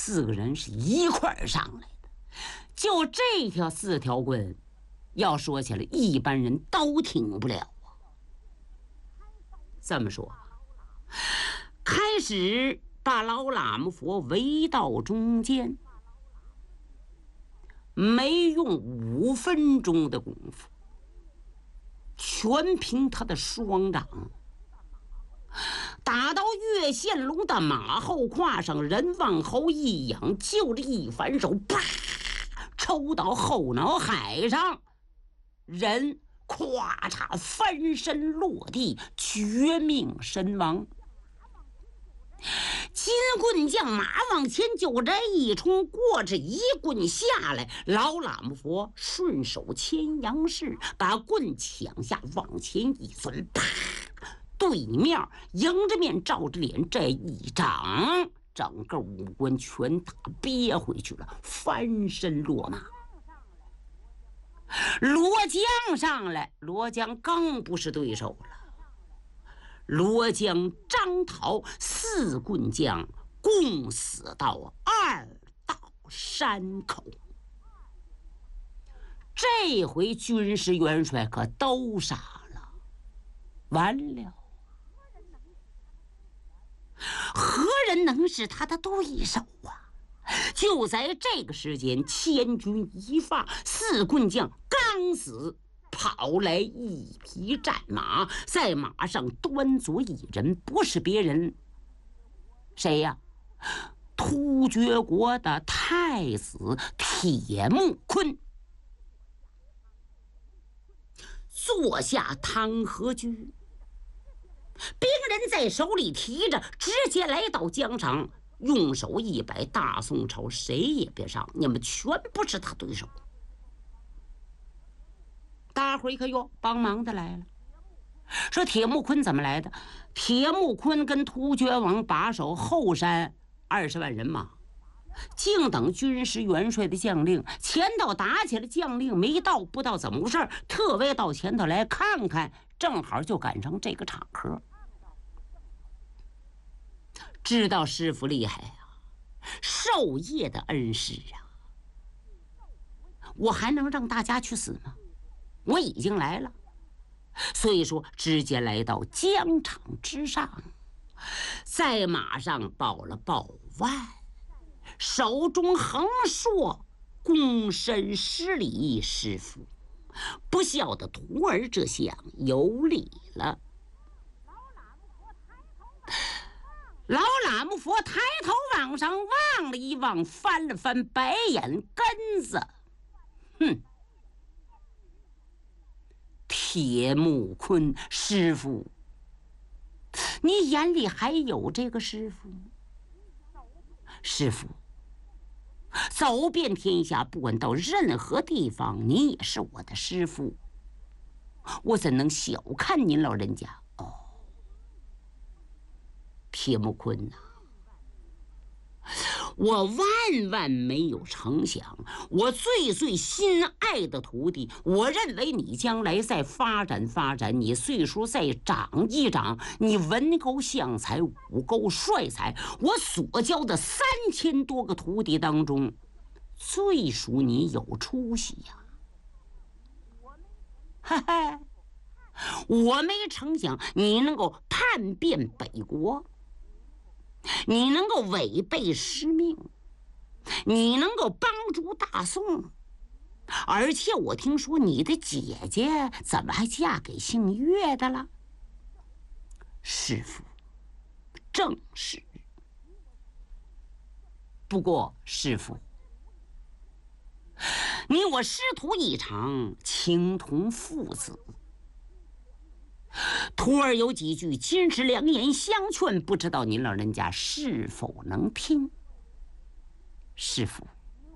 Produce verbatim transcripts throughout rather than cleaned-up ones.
四个人是一块儿上来的。就这条四条棍，要说起来，一般人都挺不了啊。这么说，开始把老喇嘛佛围到中间，没用五分钟的功夫，全凭他的双掌，打到岳献龙的马后胯上，人往后一仰，就着一反手，啪，抽到后脑海上，人咵嚓翻身落地，绝命身亡。金棍将马往前就这一冲，过这一棍下来，老喇嘛佛顺手牵羊式，把棍抢下，往前一钻，啪，对面迎着面照着脸，这一掌，整个五官全打憋回去了，翻身落马。罗江上来，罗江更不是对手了。罗江、张桃四棍将共死到二道山口。这回军师元帅可都傻了，完了，何人能是他的对手啊？就在这个时间，千钧一发，四棍将刚死，跑来一匹战马，在马上端坐一人，不是别人，谁呀？突厥国的太子铁木坤。坐下汤和居，兵人在手里提着，直接来到疆场，用手一摆，大宋朝谁也别上，你们全不是他对手。大伙儿一看，哟，帮忙的来了。说铁木坤怎么来的？铁木坤跟突厥王把守后山二十万人马，静等军师元帅的将令。前头打起来，将令没到，不知道怎么回事，特别到前头来看看，正好就赶上这个场合。知道师傅厉害啊，授业的恩师啊，我还能让大家去死吗？我已经来了，所以说直接来到疆场之上，在马上报了报万，手中横槊，躬身施礼，师父，不孝的徒儿这厢有礼了。老喇嘛佛抬头往上望了一望，翻了翻白眼根子，哼。铁木坤师傅，你眼里还有这个师傅吗？师傅，走遍天下，不管到任何地方，你也是我的师傅，我怎能小看您老人家？哦，铁木坤呐、啊，我万万没有成想，我最最心爱的徒弟，我认为你将来再发展发展，你岁数再长一长，你文沟相才，武沟帅才，我所教的三千多个徒弟当中，最属你有出息呀、啊！哈哈，我没成想你能够叛变北国，你能够违背师命，你能够帮助大宋，而且我听说你的姐姐怎么还嫁给姓岳的了？师父，正是。不过师父，你我师徒一场，情同父子。徒儿有几句金石良言相劝，不知道您老人家是否能听？师父，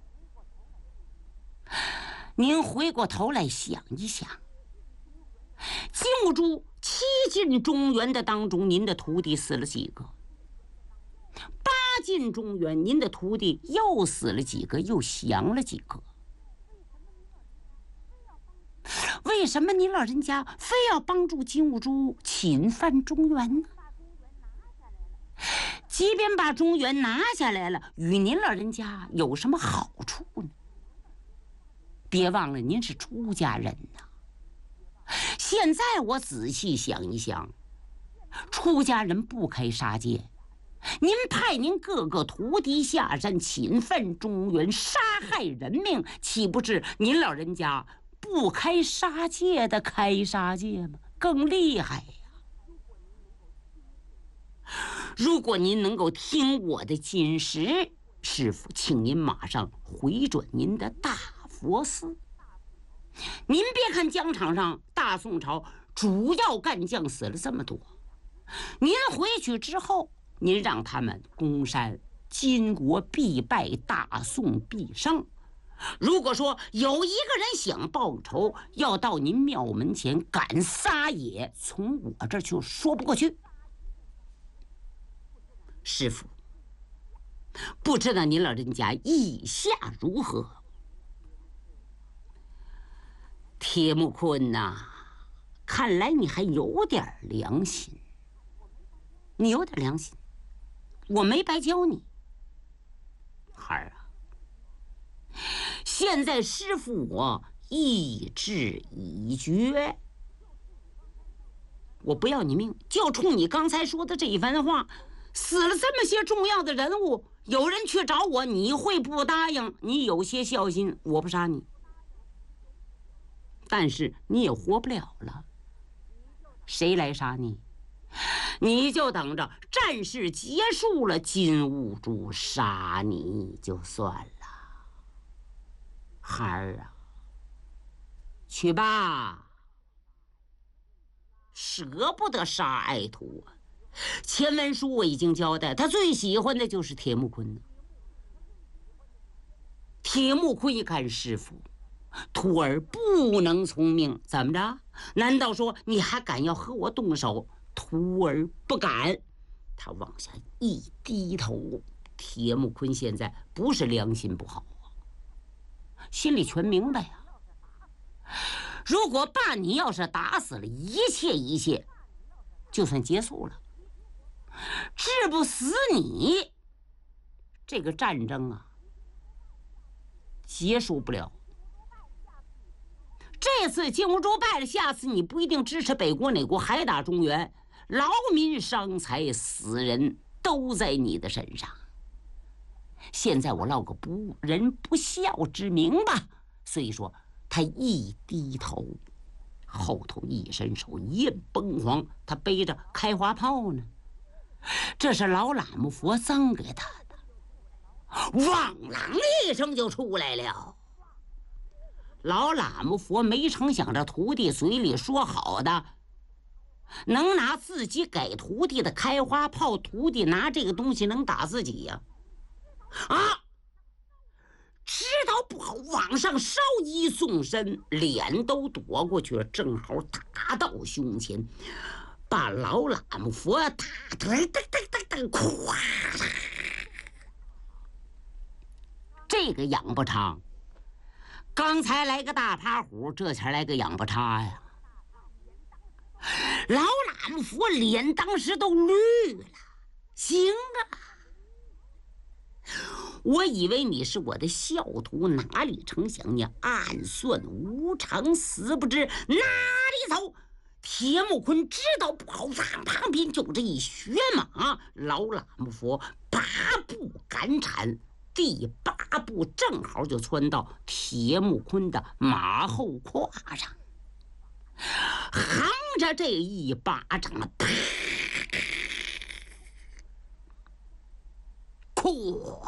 您回过头来想一想，金兀术七进中原的当中，您的徒弟死了几个？八进中原，您的徒弟又死了几个？又降了几个？为什么您老人家非要帮助金兀术侵犯中原呢？ 即便把中原拿下来了，与您老人家有什么好处呢？别忘了，您是出家人呐。现在我仔细想一想，出家人不开杀戒。您派您各个徒弟下山侵犯中原，杀害人命，岂不是您老人家不开杀戒的开杀戒吗？更厉害呀！如果您能够听我的金石，师父，请您马上回转您的大佛寺。您别看疆场上大宋朝主要干将死了这么多，您回去之后，您让他们攻山，金国必败，大宋必胜。如果说有一个人想报仇，要到您庙门前敢撒野，从我这儿就说不过去。师父，不知道您老人家意下如何？铁木坤呐、啊，看来你还有点良心。你有点良心，我没白教你。孩儿啊，现在师父我意志已决，我不要你命，就冲你刚才说的这一番话。死了这么些重要的人物，有人去找我，你会不答应？你有些孝心，我不杀你，但是你也活不了了。谁来杀你？你就等着战事结束了，金兀术杀你就算了。孩儿啊，去吧，舍不得杀爱徒啊。前文书我已经交代，他最喜欢的就是铁木坤呢。铁木坤一看师父，徒儿不能从命，怎么着？难道说你还敢要和我动手？徒儿不敢。他往下一低头，铁木坤现在不是良心不好啊，心里全明白呀。如果把你要是打死了，一切一切就算结束了。治不死你，这个战争啊结束不了。这次金兀术败了，下次你不一定支持北国哪国还打中原，劳民伤财，死人都在你的身上。现在我落个不仁不孝之名吧。所以说他一低头，后头一伸手，一崩黄，他背着开花炮呢。这是老喇嘛佛赠给他的，汪啷一声就出来了。老喇嘛佛没成想，这徒弟嘴里说好的，能拿自己给徒弟的开花炮，徒弟拿这个东西能打自己呀、啊？啊！知道不好，往上稍一纵身，脸都躲过去了，正好打到胸前，把老喇嘛佛打得噔噔噔噔咵！这个仰不长，刚才来个大趴虎，这才来个仰不叉呀！老喇嘛佛脸当时都绿了。行啊，我以为你是我的孝徒，哪里成想你暗算无常，死不知哪里走。铁木坤知道不好，旁边就这一学马，老喇嘛佛八步赶铲，第八步正好就窜到铁木坤的马后胯上，横着这一巴掌，啪！咵！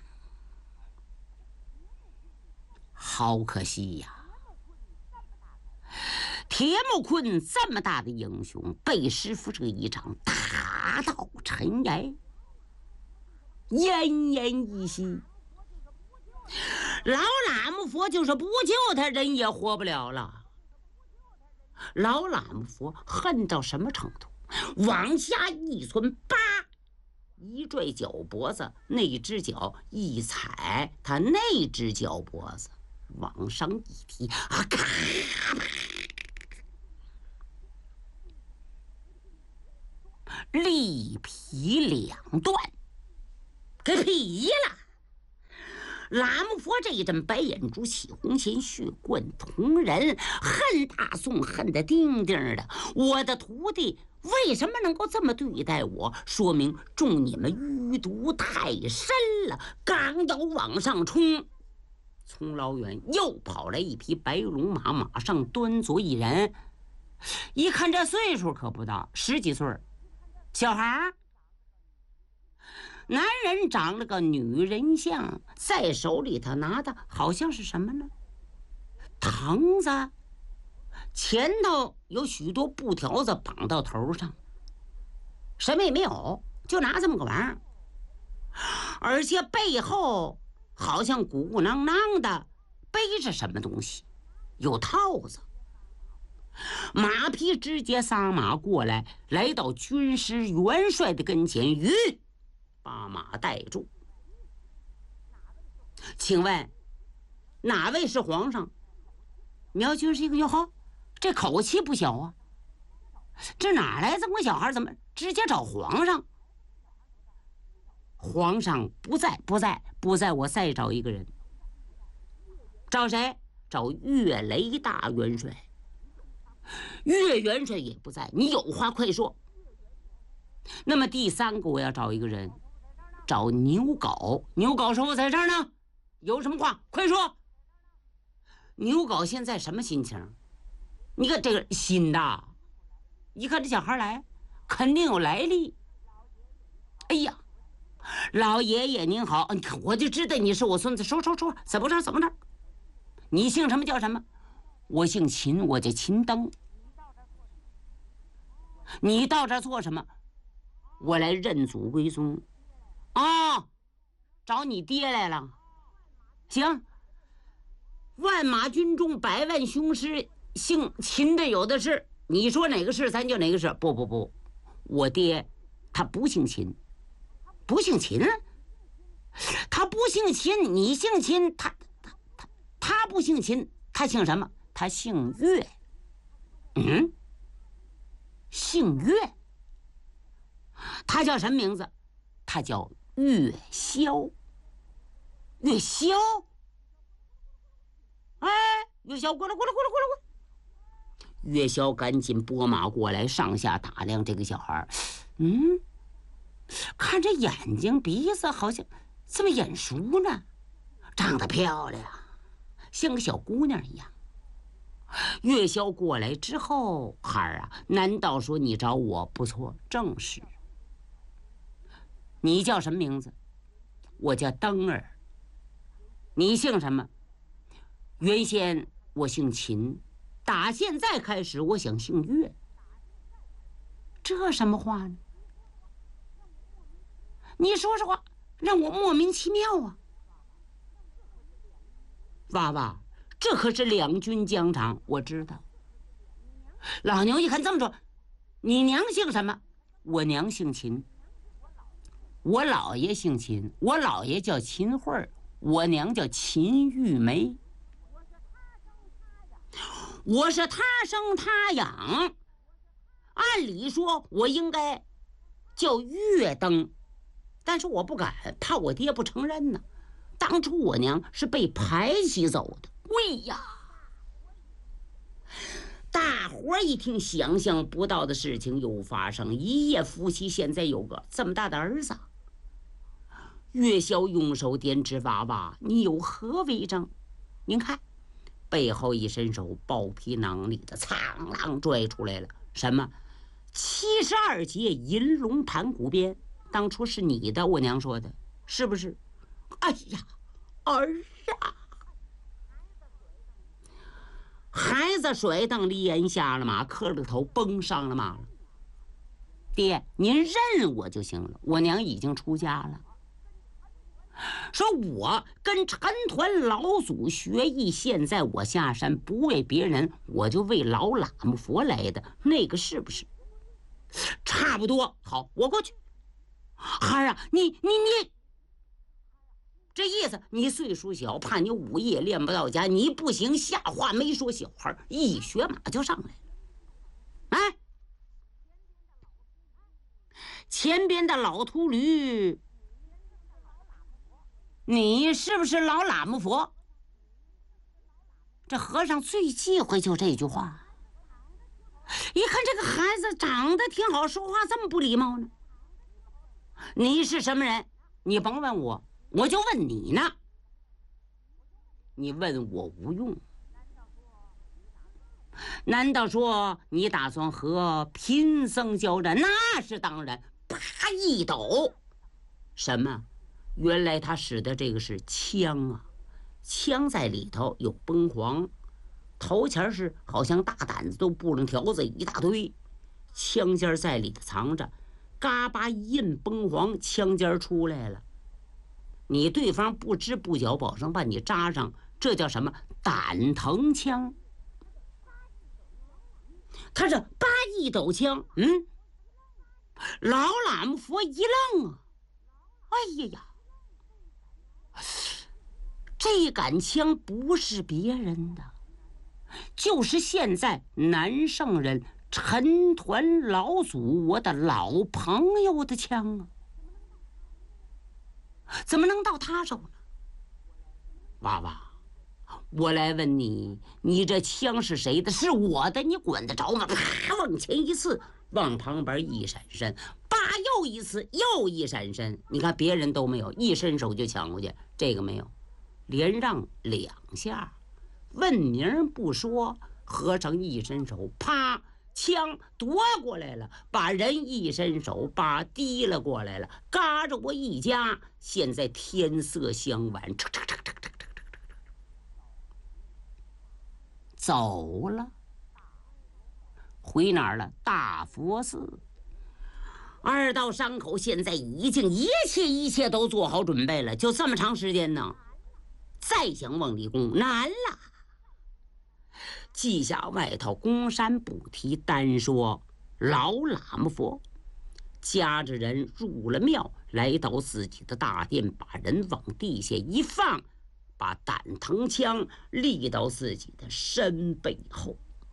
好可惜呀！铁木坤这么大的英雄，被师傅这一掌打到尘埃，奄奄一息。老喇嘛佛就是不救他，人也活不了了。老喇嘛佛恨到什么程度？往下一窜，叭！一拽脚脖子，那只脚一踩，他那只脚脖子往上一提，啊咔！力劈两断。 给劈了。喇嘛佛这一阵白眼珠、起红线、血贯瞳仁，恨大宋恨得丁丁的。我的徒弟为什么能够这么对待我？说明中你们余毒太深了。刚要往上冲，从老远又跑来一匹白龙马，马上端坐一人。一看这岁数可不大，十几岁，小孩。男人长了个女人相，在手里头拿的好像是什么呢？藤子，前头有许多布条子绑到头上，什么也没有，就拿这么个玩意儿。而且背后好像鼓鼓囊囊的背着什么东西，有套子。马匹直接撒马过来，来到军师元帅的跟前，吁，把马带住。请问哪位是皇上？苗军师一个哟呵，这口气不小啊！这哪来这么个小孩？怎么直接找皇上？皇上不在，不在，不在，我再找一个人。找谁？找岳雷大元帅。岳元帅也不在，你有话快说。那么第三个我要找一个人，找牛皋。牛皋说我在这儿呢，有什么话快说。牛皋现在什么心情？你看这个心大，一看这小孩来，肯定有来历。哎呀，老爷爷您好，你看我就知道你是我孙子。说说说，怎么着怎么着？你姓什么叫什么？我姓秦，我叫秦登。你到这儿做什么？我来认祖归宗。哦，找你爹来了。行，万马军中百万雄师，姓秦的有的是。你说哪个是，咱就哪个是。不不不，我爹他不姓秦，不姓秦，他不姓秦，你姓秦，他他他他不姓秦，他姓什么？他姓岳。嗯，姓岳。他叫什么名字？他叫岳霄。岳霄。哎，岳霄过来过来过来过来过来。岳霄赶紧拨马过来，上下打量这个小孩。嗯，看这眼睛鼻子好像这么眼熟呢，长得漂亮，像个小姑娘一样。岳霄过来之后，孩儿啊，难道说你找我？不错，正是。你叫什么名字？我叫登儿。你姓什么？原先我姓秦，打现在开始我想姓岳。这什么话呢？你说实话，让我莫名其妙啊！娃娃，这可是两军疆场，我知道。老牛一看这么说，你娘姓什么？我娘姓秦。我姥爷姓秦，我姥爷叫秦慧儿，我娘叫秦玉梅。我是他生他养，按理说我应该叫岳登，但是我不敢，怕我爹不承认呢。当初我娘是被排挤走的。喂呀！大伙儿一听，想象不到的事情又发生。一夜夫妻现在有个这么大的儿子。岳霄用手点指娃娃，你有何为证？您看，背后一伸手，包皮囊里的苍狼拽出来了。什么？七十二节银龙盘骨鞭，当初是你的，我娘说的，是不是？哎呀，儿啊！孩子甩蹬离檐下了马，磕了头，蹦上了马了。爹，您认我就行了，我娘已经出家了。说我跟陈团老祖学艺，现在我下山不为别人，我就为老喇嘛佛来的，那个是不是？差不多。好，我过去。孩儿啊，你你你，这意思你岁数小，怕你武艺练不到家，你不行。下话没说，小孩一学马就上来了。哎，前边的老秃驴你是不是老喇嘛佛？这和尚最忌讳就这句话。一看这个孩子长得挺好，说话这么不礼貌呢。你是什么人？你甭问我，我就问你呢。你问我无用。难道说你打算和贫僧交战？那是当然。啪一抖，什么？原来他使的这个是枪啊，枪在里头有崩簧。头前是好像大胆子都布棱条子一大堆，枪尖在里头藏着，嘎巴一印崩簧，枪尖出来了。你对方不知不觉保证把你扎上，这叫什么？胆藤枪。他这八一抖枪，嗯，老喇嘛佛一愣啊，哎呀呀，这杆枪不是别人的。就是现在南圣人陈抟老祖我的老朋友的枪啊，怎么能到他手呢？娃娃，我来问你，你这枪是谁的？是我的，你管得着吗？啪，往前一刺，往旁边一闪身，叭，又一次，又一闪身。你看别人都没有，一伸手就抢过去，这个没有，连让两下。问名不说，和尚一伸手，啪，枪夺过来了，把人一伸手，把提了过来了，嘎着我一夹，现在天色相晚，走了，回哪儿了？大佛寺。二道伤口现在已经一切一切都做好准备了，就这么长时间呢，再想往里攻难了。记下外头公山不提，单说老喇嘛佛夹着人入了庙，来到自己的大殿，把人往地下一放，把胆藤枪立到自己的身背后。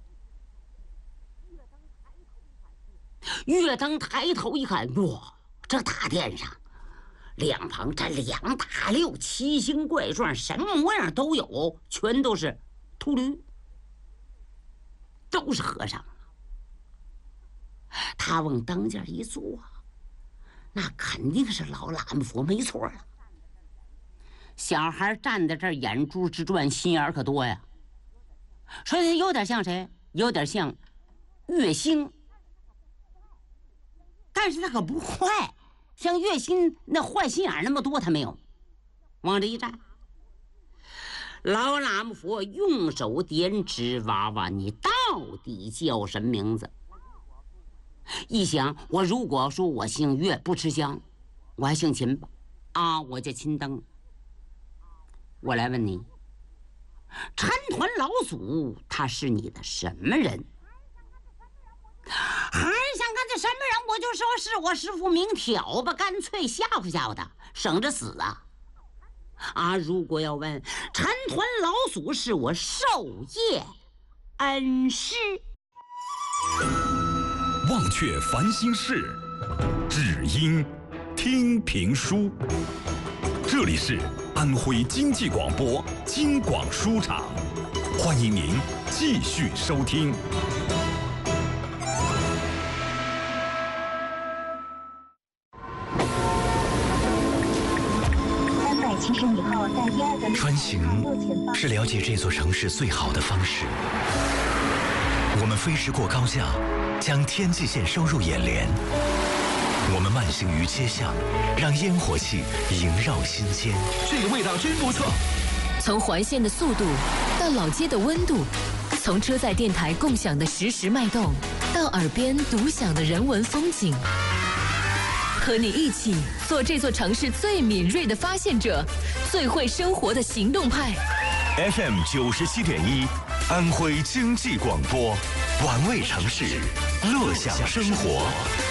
月灯抬头一看，哇，这大殿上两旁这两大溜奇形怪状，什么模样都有，全都是秃驴，都是和尚。他往当间一坐，那肯定是老喇嘛佛，没错了。小孩站在这儿，眼珠直转，心眼可多呀。说他有点像谁？有点像月星，但是他可不坏，像月星那坏心眼那么多他没有。往这一站，老喇嘛佛用手点指，娃娃，你到底叫什么名字？一想，我如果说我姓岳，不吃香，我还姓秦吧？啊，我叫秦登。我来问你，陈抟老祖他是你的什么人？还想看这什么人？我就说是我师父明挑吧，干脆吓唬吓唬他，省着死啊！啊，如果要问陈抟老祖是我授业恩师。 忘却烦心事，只因听评书。这里是安徽经济广播京广书场，欢迎您继续收听。 三百七十米后，在第二个穿行是了解这座城市最好的方式。我们飞驰过高架，将天际线收入眼帘。我们慢行于街巷，让烟火气萦绕心间。 这个味道真不错。 从环线的速度到老街的温度，从车载电台共享的实时脉动，到耳边独享的人文风景，和你一起做这座城市最敏锐的发现者，最会生活的行动派。 F M 九十七点一，安徽经济广播，玩味城市，乐享生活。